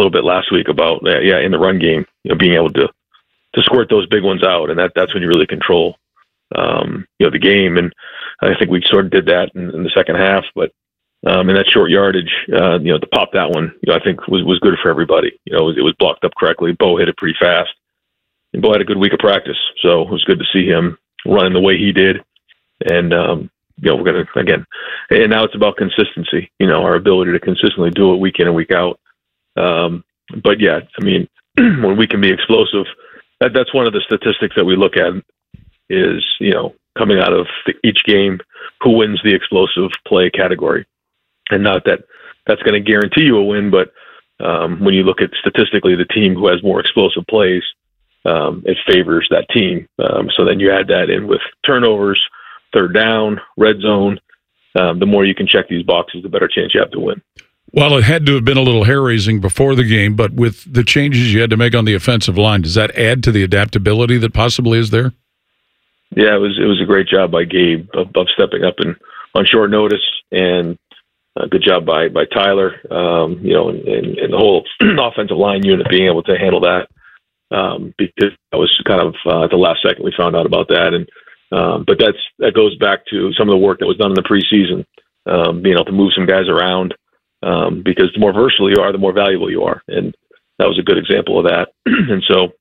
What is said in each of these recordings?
little bit last week about in the run game, being able to squirt those big ones out, and that's when you really control the game. And I think we sort of did that in the second half, but in that short yardage, to pop that one, I think was good for everybody. It was blocked up correctly. Bo hit it pretty fast, and Bo had a good week of practice, so it was good to see him running the way he did. And we're gonna again, and now it's about consistency. Our ability to consistently do it week in and week out. But yeah, I mean, when we can be explosive, that's one of the statistics that we look at is, coming out of each game, who wins the explosive play category. And not that that's going to guarantee you a win, but when you look at statistically the team who has more explosive plays, it favors that team. So then you add that in with turnovers, third down, red zone. The more you can check these boxes, the better chance you have to win. Well, it had to have been a little hair-raising before the game, but with the changes you had to make on the offensive line, does that add to the adaptability that possibly is there? Yeah, it was a great job by Gabe of stepping up and on short notice, and a good job by Tyler, and the whole offensive line unit being able to handle that, because that was kind of at the last second we found out about that. And but that goes back to some of the work that was done in the preseason, being able to move some guys around. Because the more versatile you are, the more valuable you are. And that was a good example of that. And so,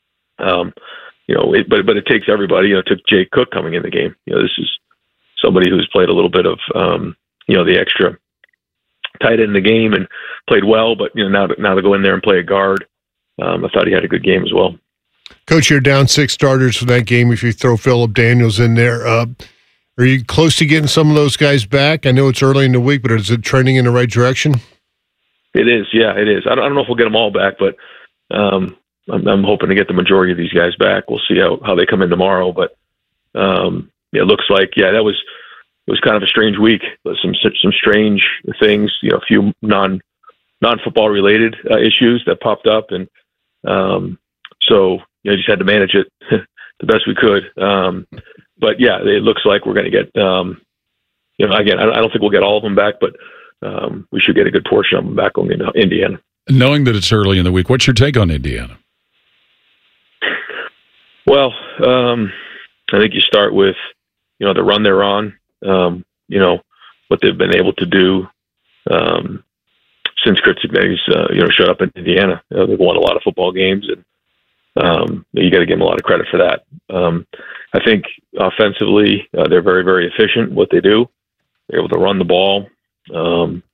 but it takes everybody. It took Jake Cook coming in the game. This is somebody who's played a little bit of, the extra tight end in the game and played well. But, now to go in there and play a guard, I thought he had a good game as well. Coach, you're down 6 starters for that game if you throw Phillip Daniels in there. Are you close to getting some of those guys back? I know it's early in the week, but is it trending in the right direction? It is, yeah, it is. I don't know if we'll get them all back, but I'm hoping to get the majority of these guys back. We'll see how they come in tomorrow. But it looks like, it was kind of a strange week. Some strange things, a few non-football related issues that popped up, and so just had to manage it the best we could. But yeah, it looks like we're going to get, again, I don't think we'll get all of them back, but we should get a good portion of them back going into Indiana. Knowing that it's early in the week, what's your take on Indiana? Well, I think you start with, the run they're on, what they've been able to do since Chris Ignatius, showed up in Indiana. They've won a lot of football games, and you got to give them a lot of credit for that. I think offensively, they're very, very efficient in what they do. They're able to run the ball, and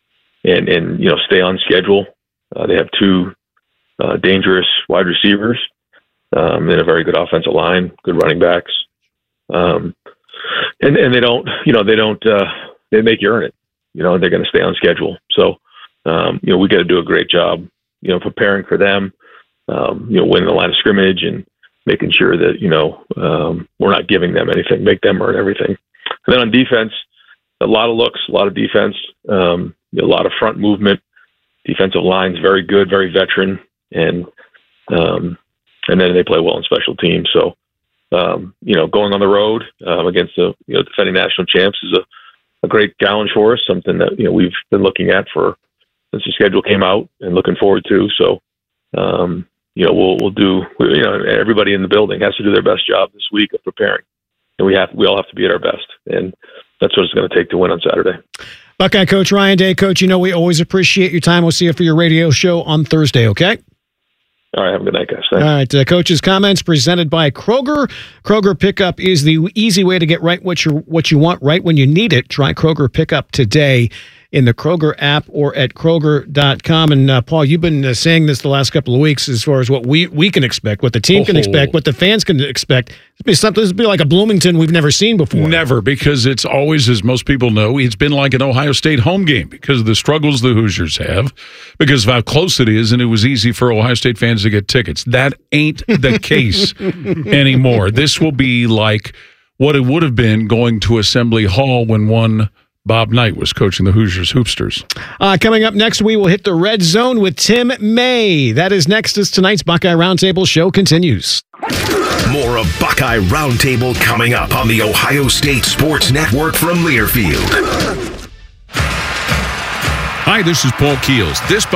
stay on schedule. They have 2 dangerous wide receivers, and a very good offensive line, good running backs. And they don't, they make you earn it. They're going to stay on schedule. So, we got to do a great job, preparing for them. Winning the line of scrimmage and making sure that, we're not giving them anything, make them earn everything. And then on defense, a lot of looks, a lot of defense, a lot of front movement. Defensive line's very good, very veteran, and then they play well in special teams. So, going on the road against the defending national champs is a great challenge for us, something that we've been looking at since the schedule came out and looking forward to. So, we'll do. Everybody in the building has to do their best job this week of preparing, and we all have to be at our best, and that's what it's going to take to win on Saturday. Buckeye coach Ryan Day. Coach, we always appreciate your time. We'll see you for your radio show on Thursday. Okay. All right. Have a good night, guys. Thanks. All right. Coach's comments presented by Kroger. Kroger Pickup is the easy way to get right what you want right when you need it. Try Kroger Pickup today in the Kroger app or at Kroger.com. And Paul, you've been saying this the last couple of weeks as far as what we can expect, what the team can expect, what the fans can expect. This will be like a Bloomington we've never seen before. Never, because it's always, as most people know, it's been like an Ohio State home game because of the struggles the Hoosiers have, because of how close it is, and it was easy for Ohio State fans to get tickets. That ain't the case anymore. This will be like what it would have been going to Assembly Hall when Bob Knight was coaching the Hoosiers Hoopsters. Coming up next, we will hit the red zone with Tim May. That is next as tonight's Buckeye Roundtable show continues. More of Buckeye Roundtable coming up on the Ohio State Sports Network from Learfield. Hi, this is Paul Keels. This